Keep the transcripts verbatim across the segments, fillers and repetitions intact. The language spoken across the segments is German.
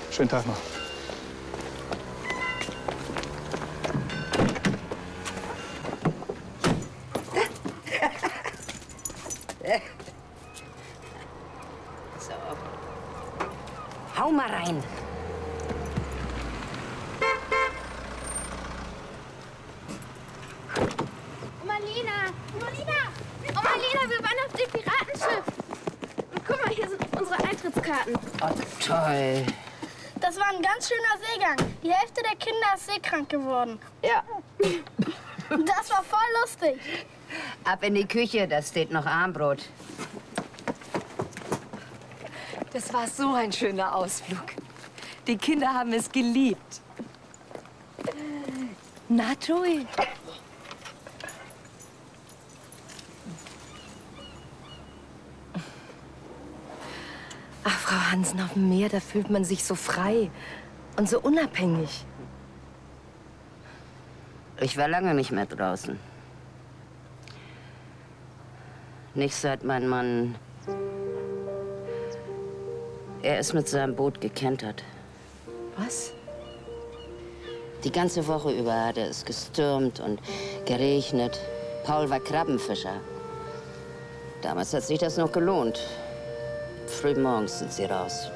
Schönen Tag noch. So. Hau mal rein. Oma Lena! Oma Lena! Oma Lena, wir waren auf dem Piratenschiff. Und guck mal, hier sind unsere Eintrittskarten. Oh, toll. Das war ein ganz schöner Seegang. Die Hälfte der Kinder ist seekrank geworden. Ja. Das war voll lustig. Ab in die Küche, da steht noch Armbrot. Das war so ein schöner Ausflug. Die Kinder haben es geliebt. Na, Joey? Ach, Frau Hansen, auf dem Meer, da fühlt man sich so frei und so unabhängig. Ich war lange nicht mehr draußen. Nicht seit mein Mann... Er ist mit seinem Boot gekentert. Was? Die ganze Woche über hatte es gestürmt und geregnet. Paul war Krabbenfischer. Damals hat sich das noch gelohnt. Frühmorgens sind sie raus.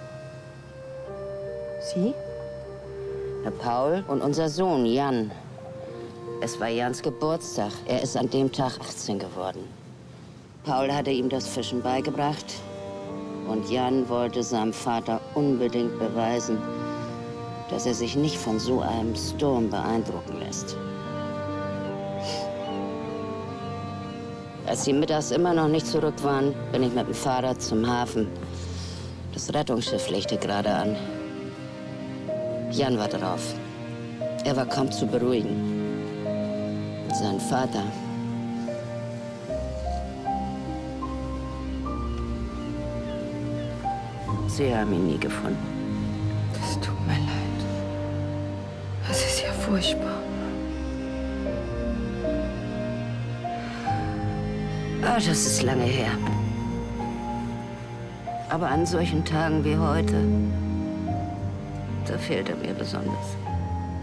Sie? Herr Paul und unser Sohn Jan. Es war Jans Geburtstag. Er ist an dem Tag achtzehn geworden. Paul hatte ihm das Fischen beigebracht. Und Jan wollte seinem Vater unbedingt beweisen, dass er sich nicht von so einem Sturm beeindrucken lässt. Als sie mittags immer noch nicht zurück waren, bin ich mit dem Fahrrad zum Hafen. Das Rettungsschiff legte gerade an. Jan war drauf. Er war kaum zu beruhigen. Und sein Vater... Sie haben ihn nie gefunden. Das tut mir leid. Das ist ja furchtbar. Ah, das ist lange her. Aber an solchen Tagen wie heute, da fehlt er mir besonders.